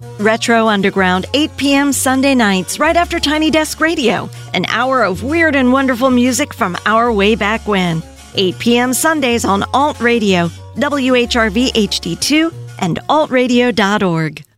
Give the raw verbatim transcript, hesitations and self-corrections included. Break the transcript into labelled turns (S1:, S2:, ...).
S1: Retro Underground, eight p.m. Sunday nights, right after Tiny Desk Radio. An hour of weird and wonderful music from our way back when. eight p.m. Sundays on Alt Radio, W H R V H D two, and alt radio dot org.